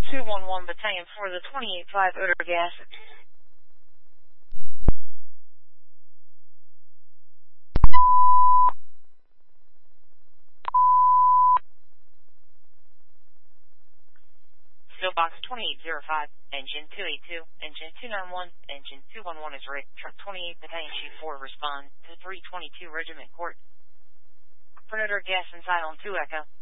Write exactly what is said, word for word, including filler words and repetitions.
two one one Battalion for the twenty-eight five odor gas. Box twenty-eight oh five, engine two eighty-two, engine two ninety-one, engine two eleven is ready. Truck twenty-eight Battalion Chief four respond to three twenty-two Regiment Court. Predator gas inside on two Echo.